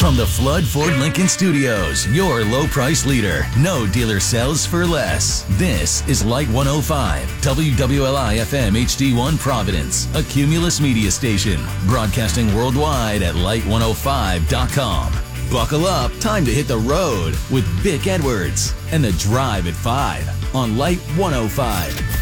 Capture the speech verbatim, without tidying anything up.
From the Flood Ford Lincoln Studios, your low price leader. No dealer sells for less. This is Light one oh five, W W L I F M H D one Providence, a Cumulus media station, broadcasting worldwide at light one oh five dot com. Buckle up, time to hit the road with Vic Edwards and The Drive at five on Light one oh five.